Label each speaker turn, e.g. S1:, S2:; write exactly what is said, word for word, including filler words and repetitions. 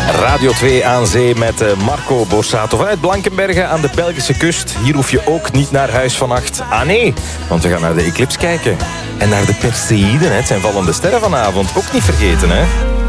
S1: Radio twee aan zee met Marco Borsato vanuit Blankenberge aan de Belgische kust. Hier hoef je ook niet naar huis vannacht. Ah nee, want we gaan naar de eclipse kijken. En naar de Perseïden, het zijn vallende sterren vanavond. Ook niet vergeten, hè?